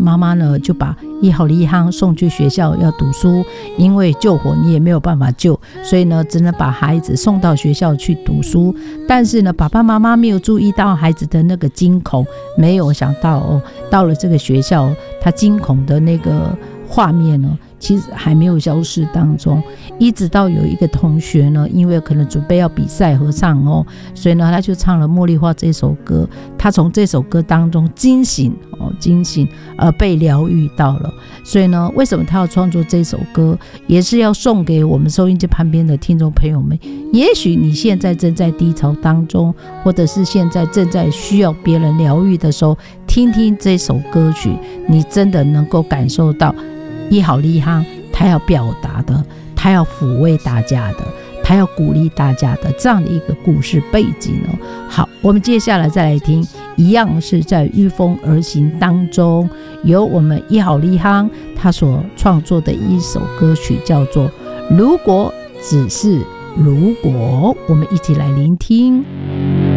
妈妈呢就把一好利康送去学校要读书，因为救火你也没有办法救，所以呢只能把孩子送到学校去读书。但是呢爸爸妈妈没有注意到孩子的那个惊恐，没有想到到了这个学校，他惊恐的那个画面呢其实还没有消失当中，一直到有一个同学呢，因为可能准备要比赛合唱所以呢他就唱了《茉莉花》这首歌，他从这首歌当中惊醒被疗愈到了。所以呢为什么他要创作这首歌，也是要送给我们收音机旁边的听众朋友们，也许你现在正在低潮当中，或者是现在正在需要别人疗愈的时候，听听这首歌曲，你真的能够感受到一好利康他要表达的，他要抚慰大家的，他要鼓励大家的这样的一个故事背景好，我们接下来再来听，一样是在御风而行当中，由我们一好利康他所创作的一首歌曲，叫做如果只是如果，我们一起来聆听。